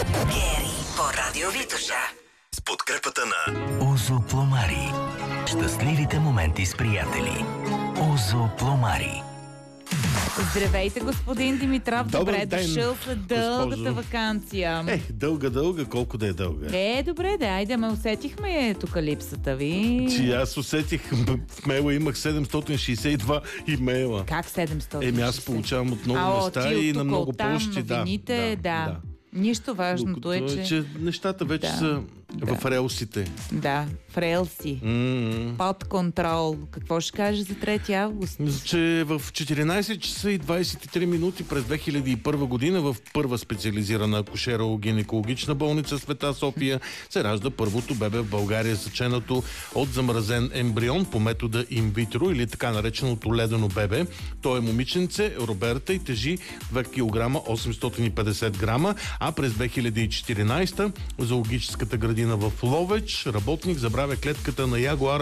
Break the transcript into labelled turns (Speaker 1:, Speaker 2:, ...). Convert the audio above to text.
Speaker 1: Гери по Радио Витоша.
Speaker 2: С подкрепата на
Speaker 3: Озо Пломари. Щастливите моменти с приятели. Озо Пломари.
Speaker 4: Здравейте, господин Димитров.
Speaker 5: Добър
Speaker 4: Добре
Speaker 5: ден,
Speaker 4: дошъл след дългата
Speaker 5: госпожо.
Speaker 4: ваканция.
Speaker 5: Дълга, колко да е дълга.
Speaker 4: Добре, айде, ме усетихме тук липсата ви.
Speaker 5: Че аз усетих, в мейла имах 762 имейла.
Speaker 4: Как 700?
Speaker 5: Аз получавам от много места и на много почти.
Speaker 4: Новините, да. Нищо важното е, че
Speaker 5: нещата вече са в релсите.
Speaker 4: Да, в релси. Под контрол. Какво ще кажеш за 3 август?
Speaker 5: Че в 14 часа и 23 минути през 2001 година в първа специализирана акушеро-гинекологична болница Света София се ражда първото бебе в България, заченато от замразен ембрион по метода инвитро или така нареченото ледено бебе. То е момиченце Роберта и тежи 2 кг 850 грама, а през 2014 зоологическата градина в Ловеч работник забравя клетката на ягуара